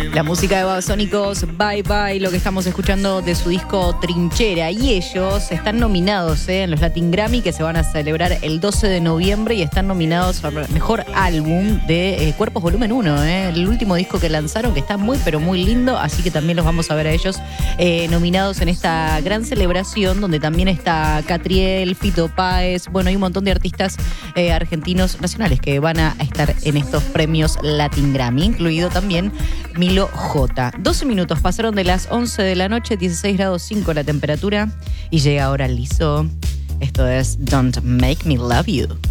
La música de Babasónicos, Bye Bye, lo que estamos escuchando de su disco Trinchera. Y ellos están nominados en los Latin Grammy, que se van a celebrar el 12 de noviembre, y están nominados al mejor álbum de Cuerpos Volumen 1, el último disco que lanzaron, que está muy, pero muy lindo. Así que también los vamos a ver a ellos nominados en esta gran celebración, donde también está Catriel, Fito Páez. Bueno, hay un montón de artistas argentinos nacionales que van a estar en estos premios Latin Grammy, incluido también Milo J. 12 minutos pasaron de las 11 de la noche, 16 grados 5 la temperatura, y llega ahora liso. Esto es Don't Make Me Love You.